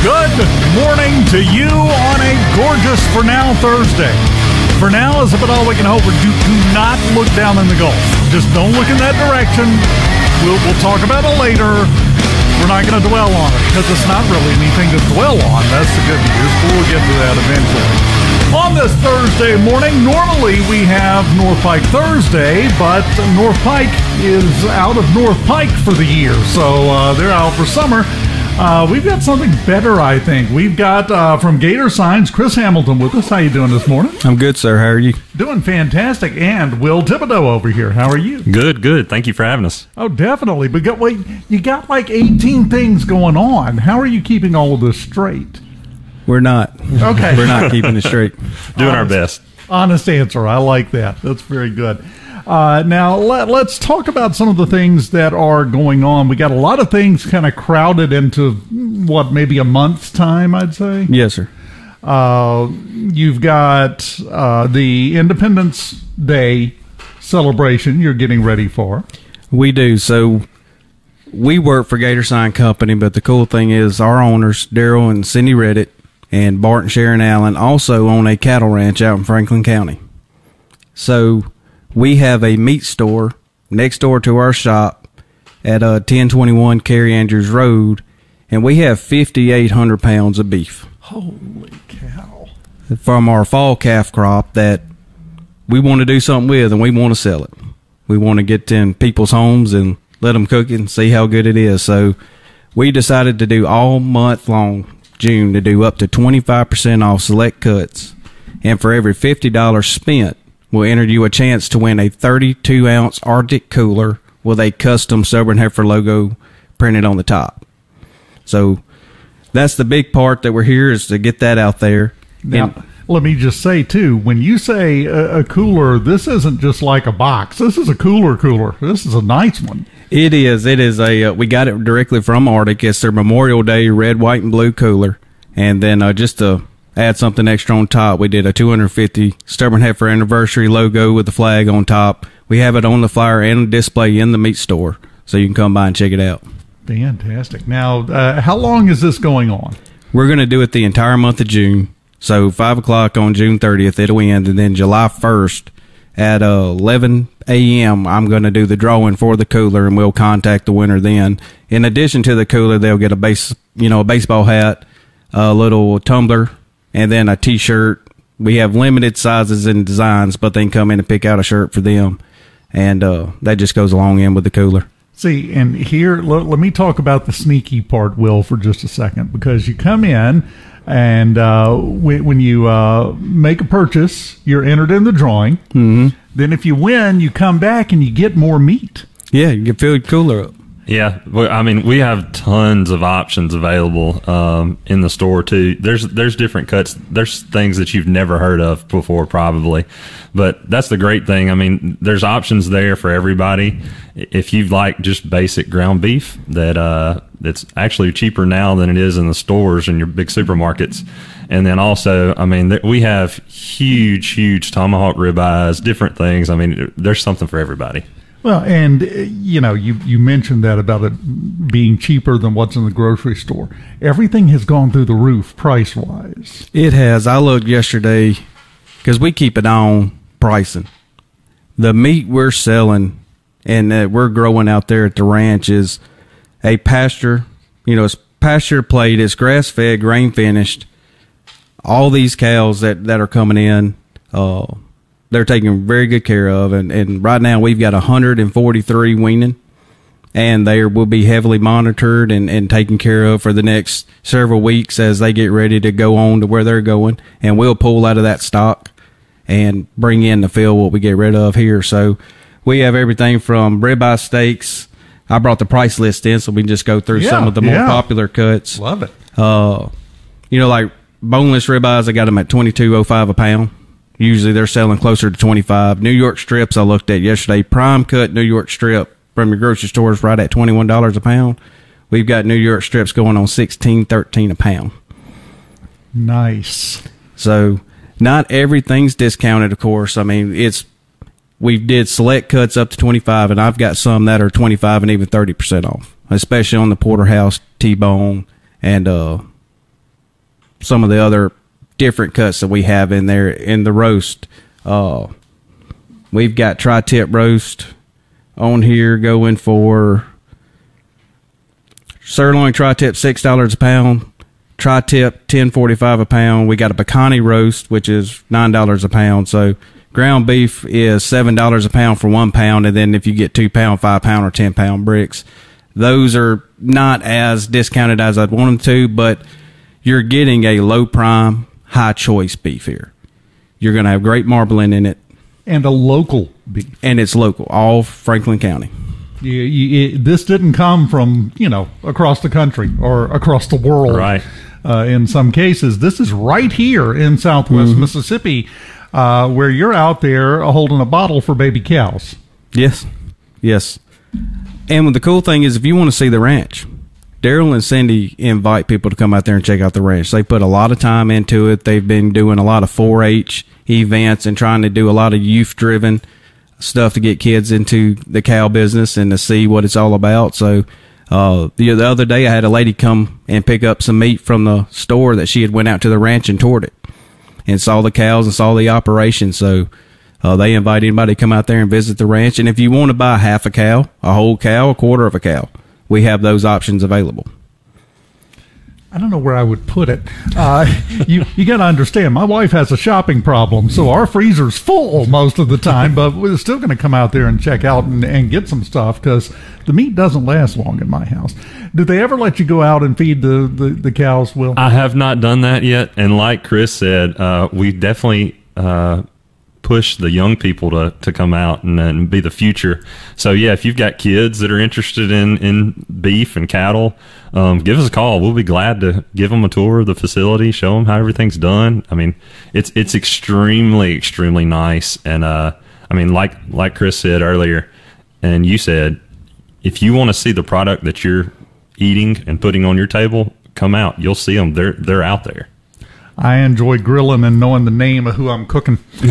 Good morning to you on a gorgeous For Now Thursday. For now is about all we can hope for. Do not look down in the Gulf. Just don't look in that direction. We'll talk about it later. We're not going to dwell on it because it's not really anything to dwell on. That's the good news. We'll get to that eventually. On this Thursday morning, normally we have North Pike Thursday, but North Pike is out of North Pike for the year, so they're out for summer. We've got something better, I think. We've got from Gator Signs, Chris Hamilton with us. How you doing this morning? I'm good, sir. How are you? Doing fantastic. And Will Thibodeau over here. How are you? Good. Thank you for having us. Oh, definitely. But you got like 18 things going on. How are you keeping all of this straight? We're not. Okay. We're not keeping it straight. Doing our best. Honest answer. I like that. That's very good. Now, let's talk about some of the things that are going on. We got a lot of things kind of crowded into, maybe a month's time, I'd say? Yes, sir. You've got the Independence Day celebration you're getting ready for. We do. So we work for Gator Sign Company, but the cool thing is our owners, Daryl and Cindy Reddit, and Bart and Sharon Allen, also own a cattle ranch out in Franklin County. So we have a meat store next door to our shop at 1021 Carrie Andrews Road, and we have 5,800 pounds of beef. Holy cow. From our fall calf crop that we want to do something with, and we want to sell it. We want to get in people's homes and let them cook it and see how good it is. So we decided to do all month long, June, to do up to 25% off select cuts, and for every $50 spent, we'll enter you a chance to win a 32-ounce Arctic cooler with a custom Sober and Heifer logo printed on the top. So that's the big part that we're here, is to get that out there. Now, let me just say, too, when you say a cooler, this isn't just like a box. This is a cooler. This is a nice one. It is. We got it directly from Arctic. It's their Memorial Day red, white, and blue cooler. And then just to add something extra on top, we did a 250 Stubborn Heifer anniversary logo with the flag on top. We have it on the flyer and display in the meat store, so you can come by and check it out. Fantastic. Now, how long is this going on? We're going to do it the entire month of June. So 5 o'clock on June 30th, it'll end, and then July 1st at 11 a.m., I'm going to do the drawing for the cooler, and we'll contact the winner then. In addition to the cooler, they'll get a baseball hat, a little tumbler, and then a T-shirt. We have limited sizes and designs, but they can come in and pick out a shirt for them, and that just goes along in with the cooler. See, and here, let me talk about the sneaky part, Will, for just a second, because you come in, and when you make a purchase, you're entered in the drawing. Mm-hmm. Then if you win, you come back and you get more meat. Yeah, you can fill your cooler up. Yeah, I mean, we have tons of options available in the store too. There's different cuts. There's things that you've never heard of before, probably, but that's the great thing. I mean, there's options there for everybody. If you like just basic ground beef, it's actually cheaper now than it is in the stores and your big supermarkets. And then also, I mean, we have huge tomahawk ribeyes, different things. I mean, there's something for everybody. Well, and, you mentioned that about it being cheaper than what's in the grocery store. Everything has gone through the roof price-wise. It has. I looked yesterday, because we keep it on pricing. The meat we're selling and that we're growing out there at the ranch is a pasture. It's pasture plate. It's grass-fed, grain-finished. All these cows that are coming in, they're taken very good care of, and right now we've got 143 weaning, and they will be heavily monitored and taken care of for the next several weeks as they get ready to go on to where they're going, and we'll pull out of that stock and bring in the fill what we get rid of here. So we have everything from ribeye steaks. I brought the price list in so we can just go through some of the more popular cuts. Love it. Like boneless ribeyes, I got them at $22.05 a pound. Usually they're selling closer to $25. New York strips I looked at yesterday. Prime cut New York strip from your grocery stores right at $21 a pound. We've got New York strips going on $16, $13 a pound. Nice. So not everything's discounted, of course. I mean, we did select cuts up to 25, and I've got some that are 25 and even 30% off, especially on the porterhouse, T-bone, and some of the other different cuts that we have in there in the roast. We've got tri-tip roast on here going for sirloin tri-tip $6 a pound, tri-tip $10.45 a pound. We got a pecani roast, which is $9 a pound. So ground beef is $7 a pound for 1 pound, and then if you get 2 pound, 5 pound, or 10 pound bricks, those are not as discounted as I'd want them to, but you're getting a low prime, high choice beef here. You're going to have great marbling in it. And a local beef. And it's local, all Franklin County. This didn't come from, across the country or across the world. Right. In some cases, this is right here in Southwest Mississippi, where you're out there holding a bottle for baby cows. Yes. And the cool thing is, if you want to see the ranch, Daryl and Cindy invite people to come out there and check out the ranch. They put a lot of time into it. They've been doing a lot of 4-H events and trying to do a lot of youth-driven stuff to get kids into the cow business and to see what it's all about. So the other day, I had a lady come and pick up some meat from the store that she had went out to the ranch and toured it and saw the cows and saw the operation. So they invite anybody to come out there and visit the ranch. And if you want to buy half a cow, a whole cow, a quarter of a cow, we have those options available. I don't know where I would put it. You got to understand, my wife has a shopping problem, so our freezer's full most of the time, but we're still going to come out there and check out and get some stuff because the meat doesn't last long in my house. Do they ever let you go out and feed the cows, Will? I have not done that yet, and like Chris said, we definitely push the young people to come out and be the future. So yeah, if you've got kids that are interested in beef and cattle, give us a call. We'll be glad to give them a tour of the facility, show them how everything's done. I mean, it's extremely, extremely nice. And I mean, like Chris said earlier, and you said, if you want to see the product that you're eating and putting on your table, come out. You'll see them. They're out there. I enjoy grilling and knowing the name of who I'm cooking. Do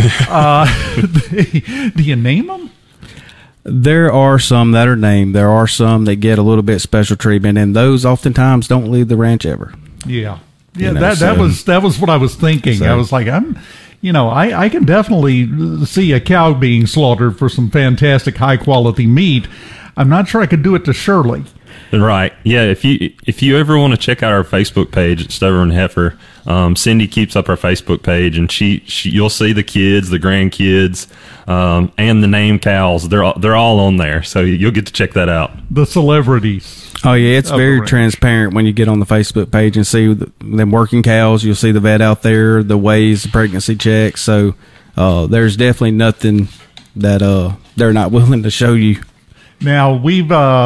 you name them? There are some that are named. There are some that get a little bit special treatment, and those oftentimes don't leave the ranch ever. Yeah. That was what I was thinking. So, I was like, I can definitely see a cow being slaughtered for some fantastic high quality meat. I'm not sure I could do it to Shirley. Right. Yeah. If you ever want to check out our Facebook page at Stubborn Heifer, Cindy keeps up our Facebook page, and you'll see the kids, the grandkids, and the name cows. They're all on there, so you'll get to check that out. The celebrities. Oh yeah, it's very transparent when you get on the Facebook page and see them working cows. You'll see the vet out there, the weighs, the pregnancy checks. So there's definitely nothing that they're not willing to show you. Now, we've,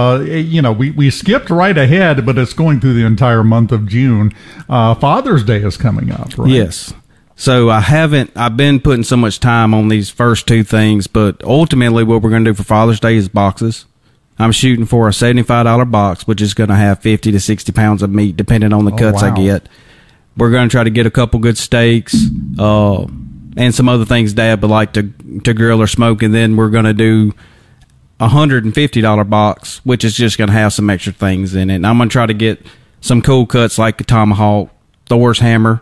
we skipped right ahead, but it's going through the entire month of June. Father's Day is coming up, right? Yes. So I've been putting so much time on these first two things, but ultimately what we're going to do for Father's Day is boxes. I'm shooting for a $75 box, which is going to have 50 to 60 pounds of meat, depending on the cuts I get. We're going to try to get a couple good steaks, and some other things Dad would like to grill or smoke, and then we're going to do $150 box, which is just going to have some extra things in it. And I'm going to try to get some cool cuts like the tomahawk, Thor's hammer,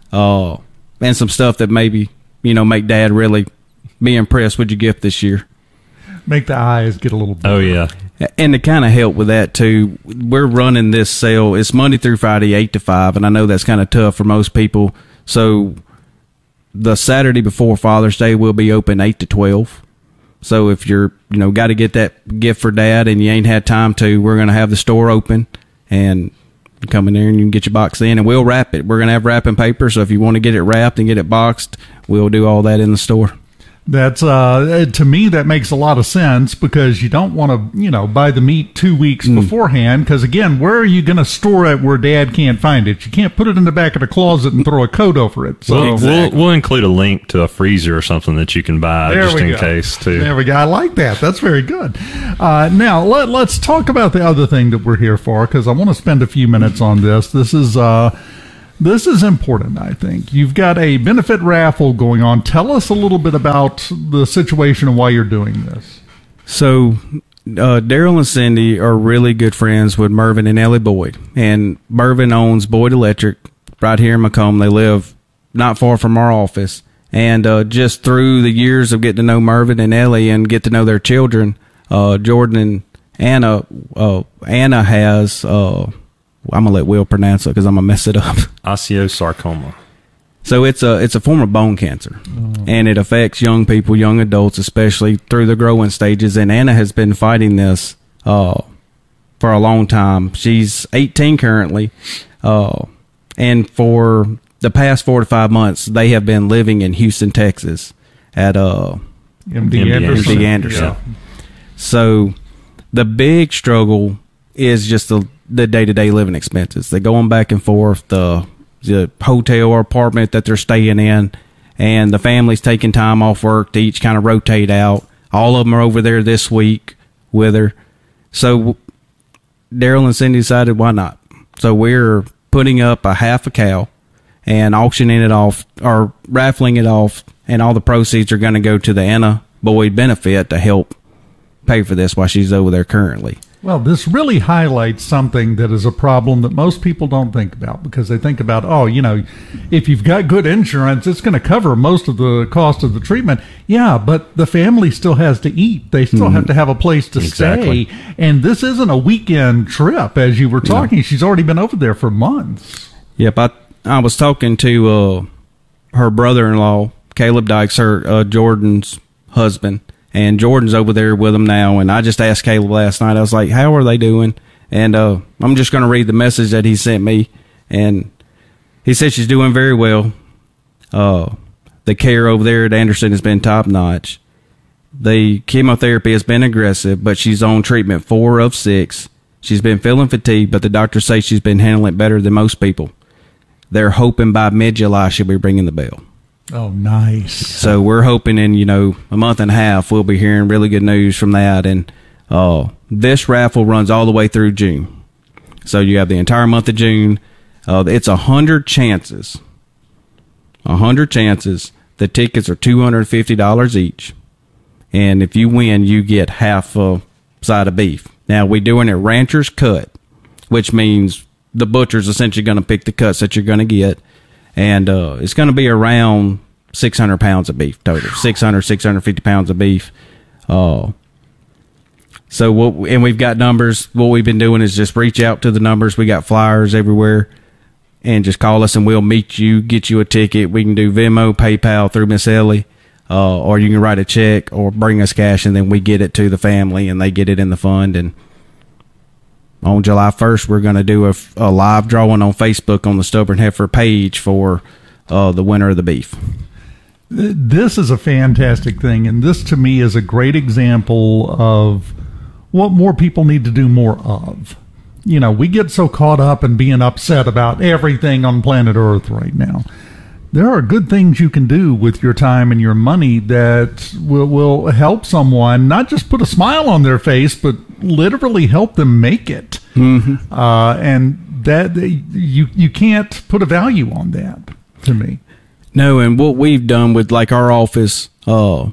and some stuff that maybe, make Dad really be impressed with your gift this year. Make the eyes get a little bigger. Oh, yeah. And to kind of help with that, too, we're running this sale. It's Monday through Friday, 8 to 5, and I know that's kind of tough for most people. So the Saturday before Father's Day, we'll be open 8 to 12. So if you're, got to get that gift for Dad and you ain't had time to, we're going to have the store open and come in there and you can get your box in, and we'll wrap it. We're going to have wrapping paper, so if you want to get it wrapped and get it boxed, we'll do all that in the store. That's to me, that makes a lot of sense because you don't want to, buy the meat 2 weeks beforehand. Because again, where are you going to store it where Dad can't find it? You can't put it in the back of the closet and throw a coat over it. So we'll include a link to a freezer or something that you can buy just in case too. There we go. I like that. That's very good. Now let's talk about the other thing that we're here for, because I want to spend a few minutes on this. This is important, I think. You've got a benefit raffle going on. Tell us a little bit about the situation and why you're doing this. So, Daryl and Cindy are really good friends with Mervin and Ellie Boyd. And Mervin owns Boyd Electric, right here in Macomb. They live not far from our office. And just through the years of getting to know Mervin and Ellie and get to know their children, Jordan and Anna, Anna has, I'm going to let Will pronounce it because I'm going to mess it up. Osteosarcoma. So it's a form of bone cancer, and it affects young people, young adults, especially through the growing stages. And Anna has been fighting this for a long time. She's 18 currently, and for the past 4 to 5 months, they have been living in Houston, Texas, at MD Anderson. Yeah. So the big struggle is just the day-to-day living expenses. They're going back and forth, the hotel or apartment that they're staying in, and the family's taking time off work to each kind of rotate out. All of them are over there this week with her. So Daryl and Cindy decided, why not? So we're putting up a half a cow and auctioning it off, or raffling it off, and all the proceeds are going to go to the Anna Boyd benefit to help pay for this while she's over there currently. Well, this really highlights something that is a problem that most people don't think about, because they think about, if you've got good insurance, it's going to cover most of the cost of the treatment. Yeah, but the family still has to eat. They still have to have a place to stay. And this isn't a weekend trip, as you were talking. No. She's already been over there for months. Yep, I was talking to her brother-in-law, Caleb Dykes, Jordan's husband. And Jordan's over there with them now. And I just asked Caleb last night, I was like, how are they doing? And I'm just going to read the message that he sent me. And he said she's doing very well. The care over there at Anderson has been top-notch. The chemotherapy has been aggressive, but she's on treatment 4 of 6. She's been feeling fatigued, but the doctors say she's been handling it better than most people. They're hoping by mid-July she'll be ringing the bell. Oh, nice. So we're hoping in, a month and a half, we'll be hearing really good news from that. And this raffle runs all the way through June. So you have the entire month of June. It's 100 chances. 100 chances. The tickets are $250 each. And if you win, you get half a side of beef. Now, we're doing it rancher's cut, which means the butcher's essentially going to pick the cuts that you're going to get. And it's going to be around 600 pounds of beef total, 650 pounds of beef. And we've got numbers. What we've been doing is just reach out to the numbers. We got flyers everywhere, and just call us and we'll meet you, get you a ticket. We can do Venmo, PayPal through Miss Ellie, or you can write a check or bring us cash, and then we get it to the family and they get it in the fund. And on July 1st, we're going to do a live drawing on Facebook on the Stubborn Heifer page for the winner of the beef. This is a fantastic thing, and this to me is a great example of what more people need to do more of. We get so caught up in being upset about everything on planet Earth right now. There are good things you can do with your time and your money that will help someone, not just put a smile on their face, but literally help them make it. Mm-hmm. And that you can't put a value on that, to me. No, and what we've done with like our office, a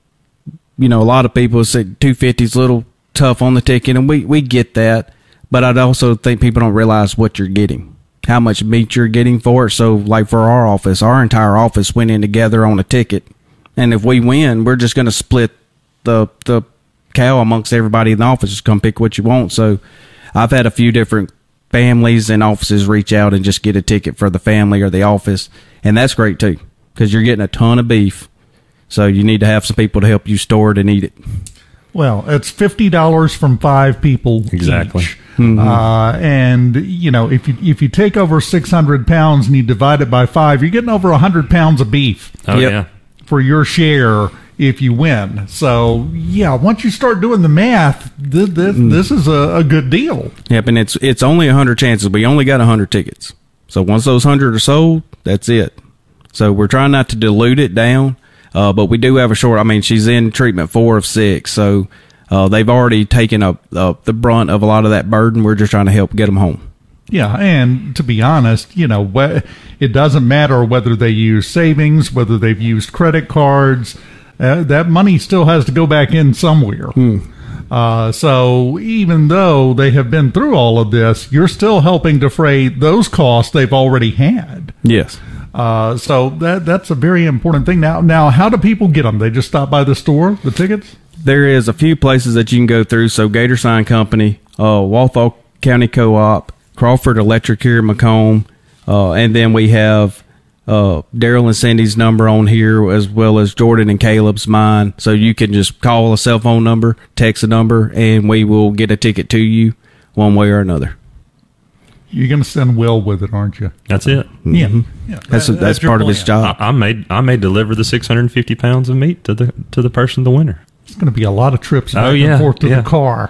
lot of people say 250 is a little tough on the ticket, and we get that. But I'd also think people don't realize what you're getting, how much meat you're getting for it. So, like for our office, our entire office went in together on a ticket. And if we win, we're just going to split the cow amongst everybody in the office. Just come pick what you want. So I've had a few different families and offices reach out and just get a ticket for the family or the office. And that's great, too, because you're getting a ton of beef. So you need to have some people to help you store it and eat it. Well, it's $50 from 5 people exactly. Each. Mm-hmm. And if you take over 600 pounds and you divide it by 5, you're getting over 100 pounds of beef. Oh, yeah. For your share if you win. So yeah, once you start doing the math, this is a good deal. Yep, and it's only 100 chances. We only got 100 tickets. So once those 100 are sold, that's it. So we're trying not to dilute it down. But we do have a short. I mean, she's in treatment 4 of 6, so they've already taken up the brunt of a lot of that burden. We're just trying to help get them home. Yeah, and to be honest, it doesn't matter whether they use savings, whether they've used credit cards. That money still has to go back in somewhere. So even though they have been through all of this, you're still helping defray those costs they've already had. Yes. So that's a very important thing. Now, how do people get them? They just stop by the store, the tickets? There is a few places that you can go through. So Gator Sign Company, Walthall County Co-op, Crawford Electric here in Macomb, and then we have Daryl and Cindy's number on here, as well as Jordan and Caleb's mine. So you can just call a cell phone number, text a number, and we will get a ticket to you one way or another. You're going to send Will with it, aren't you? That's it. Yeah. That's your part of his plan. job. I may deliver the 650 pounds of meat to the person, the winner. It's going to be a lot of trips back yeah, and forth to yeah. the car.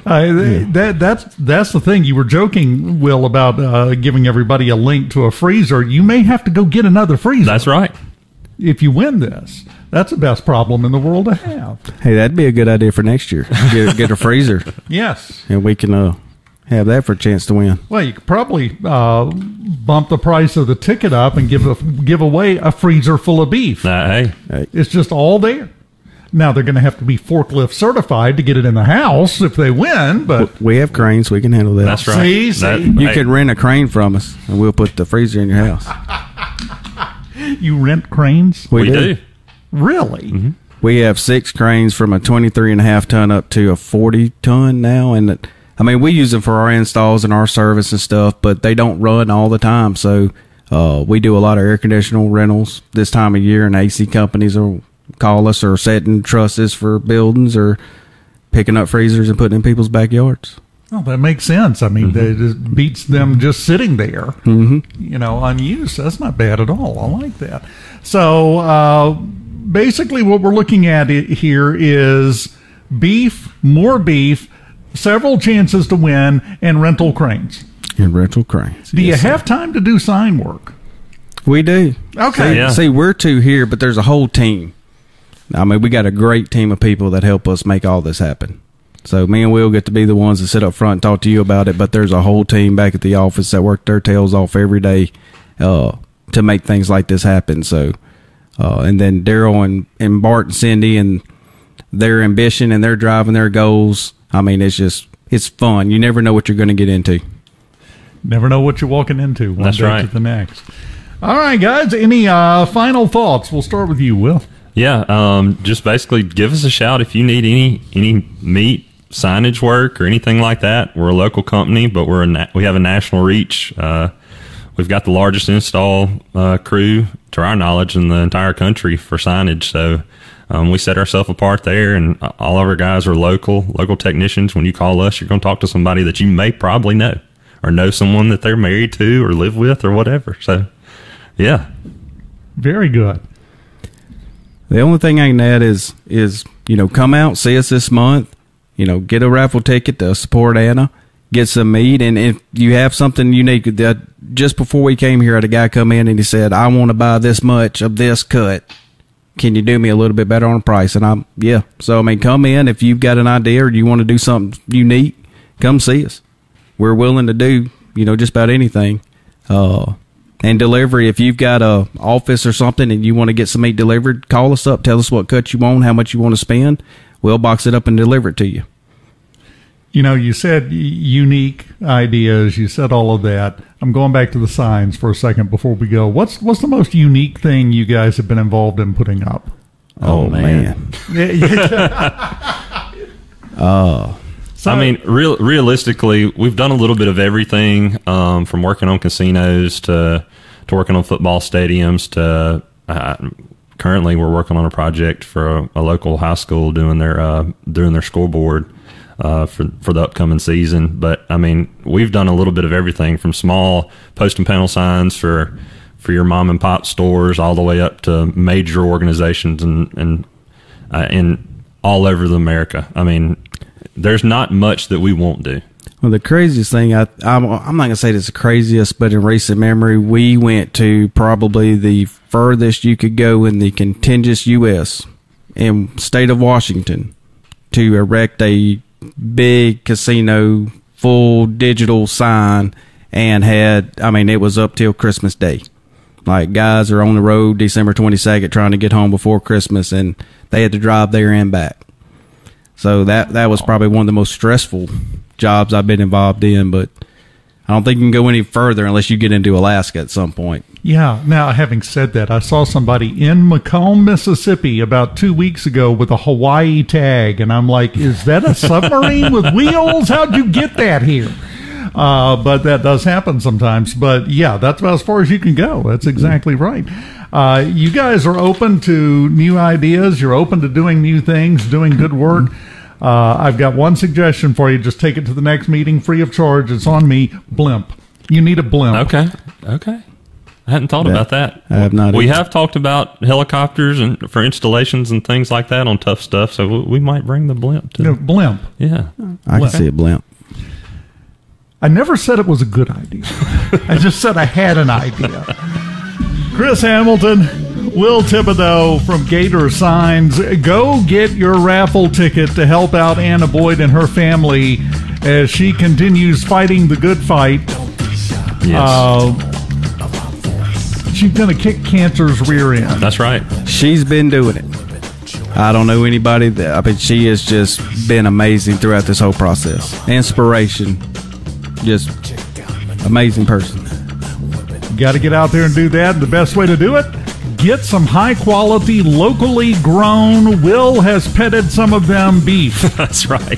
That's the thing. You were joking, Will, about giving everybody a link to a freezer. You may have to go get another freezer. That's right. If you win this, that's the best problem in the world to have. Hey, that'd be a good idea for next year. Get a freezer, Yes. and we can have that for a chance to win. Well, you could probably bump the price of the ticket up and give away a freezer full of beef. Hey, It's just all there. Now, they're going to have to be forklift certified to get it in the house if they win, but We have cranes. We can handle that. that's right. See? You can rent a crane from us, and we'll put the freezer in your house. you rent cranes? We do. Really? Mm-hmm. We have 6 cranes from a 23.5 ton up to a 40 ton now, and we use them for our installs and our service and stuff, but they don't run all the time. So we do a lot of air conditioner rentals this time of year, and AC companies will call us or setting trusses for buildings or picking up freezers and putting in people's backyards. Well, that makes sense. I mean, it just beats them just sitting there, unused. That's not bad at all. I like that. So basically what we're looking at here is beef, more beef, several chances to win, and rental cranes. And rental cranes. Do you have time to do sign work? We do. Okay. Yeah. See, we're 2 here, but there's a whole team. We got a great team of people that help us make all this happen. So me and Will get to be the ones that sit up front and talk to you about it, but there's a whole team back at the office that work their tails off every day to make things like this happen. So, and then Daryl and Bart and Cindy and their ambition and their drive and their goals. It's fun. You never know what you're going to get into. Never know what you're walking into one That's day right. to the next. All right, guys. Any final thoughts? We'll start with you, Will. Yeah, just basically give us a shout if you need any meat, signage work, or anything like that. We're a local company, but we have a national reach. We've got the largest install crew, to our knowledge, in the entire country for signage. So we set ourselves apart there, and all of our guys are local technicians. When you call us, you're going to talk to somebody that you may probably know, or know someone that they're married to or live with or whatever. So, yeah. Very good. The only thing I can add is come out, see us this month, get a raffle ticket to support Anna, get some meat, and if you have something unique, that just before we came here, I had a guy come in and he said, I want to buy this much of this cut. Can you do me a little bit better on the price? And yeah. So, come in if you've got an idea or you want to do something unique, come see us. We're willing to do, just about anything. And delivery, if you've got a office or something and you want to get some meat delivered, call us up. Tell us what cut you want, how much you want to spend. We'll box it up and deliver it to you. You said unique ideas. You said all of that. I'm going back to the signs for a second before we go. What's the most unique thing you guys have been involved in putting up? Oh man. Realistically, we've done a little bit of everything, from working on casinos to working on football stadiums to currently we're working on a project for a local high school doing their scoreboard for the upcoming season. But we've done a little bit of everything, from small post and panel signs for your mom and pop stores all the way up to major organizations and all over America. There's not much that we won't do. Well, the craziest thing, I'm not going to say it's the craziest, but in recent memory, we went to probably the furthest you could go in the contiguous U.S. in state of Washington to erect a big casino, full digital sign, and it was up till Christmas Day. Like, guys are on the road December 22nd trying to get home before Christmas, and they had to drive there and back. So that was probably one of the most stressful jobs I've been involved in, but I don't think you can go any further unless you get into Alaska at some point. Yeah. Now, having said that, I saw somebody in Macomb, Mississippi about 2 weeks ago with a Hawaii tag, and I'm like, is that a submarine with wheels? How'd you get that here? But that does happen sometimes. But yeah, that's about as far as you can go. That's exactly right. You guys are open to new ideas. You're open to doing new things, doing good work. I've got one suggestion for you. Just take it to the next meeting free of charge. It's on me. Blimp. You need a blimp. Okay. I hadn't thought about that. I have not. We have talked about helicopters and for installations and things like that on tough stuff, so we might bring the blimp to blimp. Yeah. I can see a blimp. I never said it was a good idea. I just said I had an idea. Chris Hamilton, Will Thibodeau from Gator Signs. Go get your raffle ticket to help out Anna Boyd and her family as she continues fighting the good fight. Yes. She's going to kick cancer's rear end. That's right. She's been doing it. I don't know anybody that, I mean, she has just been amazing throughout this whole process. Inspiration. Just amazing person. You got to get out there and do that. And the best way to do it, get some high quality, locally grown, Will has petted some of them beef. That's right.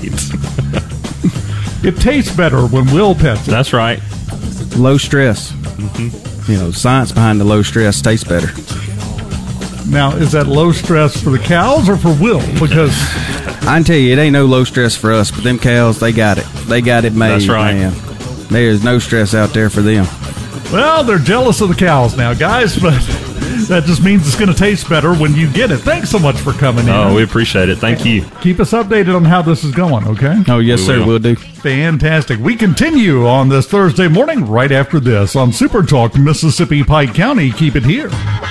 It tastes better when Will pets it. That's right. Low stress. You know, science behind the low stress tastes better. Now, is that low stress for the cows or for Will? Because I can tell you, it ain't no low stress for us, but them cows, they got it. They got it made, That's right. man. There's no stress out there for them. well, they're jealous of the cows now, guys, but that just means it's going to taste better when you get it. Thanks so much for coming in. Oh, we appreciate it. Thank you. Keep us updated on how this is going, okay? Oh, yes, We sir, will. we'll do. Fantastic. We continue on this Thursday morning right after this on Super Talk Mississippi Pike County. Keep it here.